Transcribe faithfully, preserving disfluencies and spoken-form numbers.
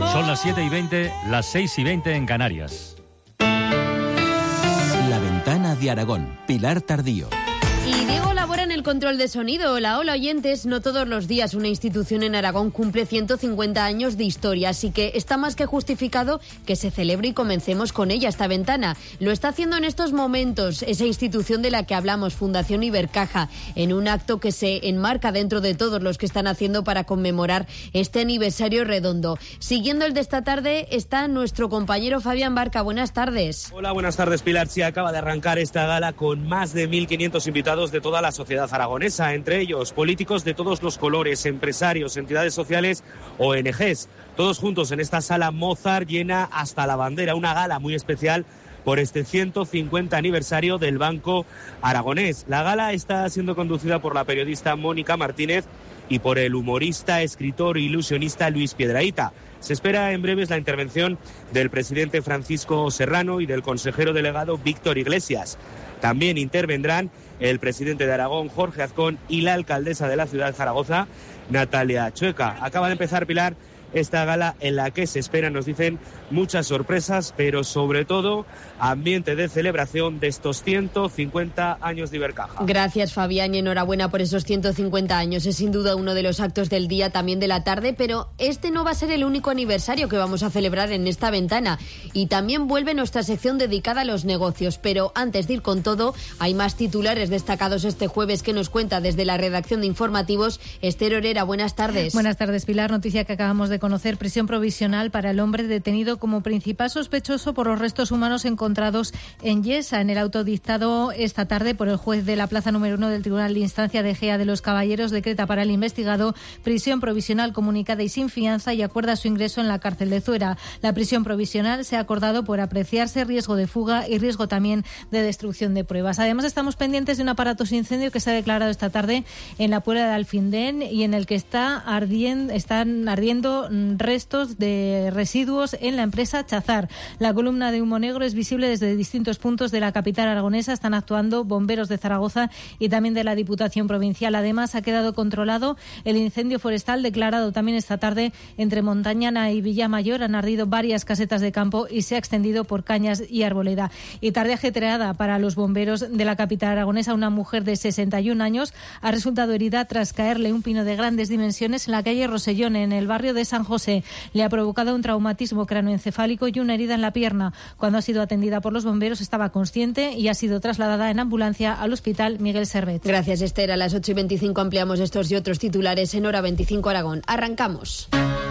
Son las siete y veinte, las seis y veinte en Canarias. La Ventana de Aragón, Pilar Tardío. Y Diego labora en el control de sonido. Hola, hola oyentes. No todos los días una institución en Aragón cumple ciento cincuenta años de historia, así que está más que justificado que se celebre y comencemos con ella esta ventana. Lo está haciendo en estos momentos esa institución de la que hablamos, Fundación Ibercaja, en un acto que se enmarca dentro de todos los que están haciendo para conmemorar este aniversario redondo. Siguiendo el de esta tarde está nuestro compañero Fabián Barca. Buenas tardes. Hola, buenas tardes, Pilar. Sí, acaba de arrancar esta gala con más de mil quinientos invitados de toda la sociedad aragonesa, entre ellos políticos de todos los colores, empresarios, entidades sociales, O N Ges, todos juntos en esta sala Mozart llena hasta la bandera, una gala muy especial por este ciento cincuenta aniversario del Banco Aragonés. La gala está siendo conducida por la periodista Mónica Martínez y por el humorista, escritor e ilusionista Luis Piedrahita. Se espera en breves la intervención del presidente Francisco Serrano y del consejero delegado Víctor Iglesias. También intervendrán el presidente de Aragón, Jorge Azcón, y la alcaldesa de la ciudad de Zaragoza, Natalia Chueca. Acaba de empezar, Pilar, esta gala en la que se esperan, nos dicen, muchas sorpresas, pero sobre todo ambiente de celebración de estos ciento cincuenta años de Ibercaja. Gracias, Fabián, y enhorabuena por esos ciento cincuenta años. Es sin duda uno de los actos del día, también de la tarde, pero este no va a ser el único aniversario que vamos a celebrar en esta ventana. Y también vuelve nuestra sección dedicada a los negocios. Pero antes de ir con todo, hay más titulares destacados este jueves que nos cuenta desde la redacción de informativos Esther Orera. Buenas tardes. Buenas tardes, Pilar. Noticia que acabamos de conocer: prisión provisional para el hombre detenido como principal sospechoso por los restos humanos encontrados en Yesa, en el auto dictado esta tarde por el juez de la plaza número uno del Tribunal de Instancia de Ejea de los Caballeros. Decreta para el investigado prisión provisional comunicada y sin fianza y acuerda su ingreso en la cárcel de Zuera. La prisión provisional se ha acordado por apreciarse riesgo de fuga y riesgo también de destrucción de pruebas. Además, estamos pendientes de un aparatoso incendio que se ha declarado esta tarde en la Puebla de Alfindén y en el que está ardiendo, están ardiendo restos de residuos en la empresa Chazar. La columna de humo negro es visible desde distintos puntos de la capital aragonesa. Están actuando bomberos de Zaragoza y también de la Diputación Provincial. Además, ha quedado controlado el incendio forestal declarado también esta tarde entre Montañana y Villamayor. Han ardido varias casetas de campo y se ha extendido por Cañas y Arboleda. Y tarde ajetreada para los bomberos de la capital aragonesa. Una mujer de sesenta y un años ha resultado herida tras caerle un pino de grandes dimensiones en la calle Rosellón, en el barrio de San José. Le ha provocado un traumatismo cráneoencefálico y una herida en la pierna. Cuando ha sido atendida por los bomberos estaba consciente y ha sido trasladada en ambulancia al hospital Miguel Servet. Gracias, Esther. A las ocho y veinticinco ampliamos estos y otros titulares en Hora veinticinco Aragón. Arrancamos.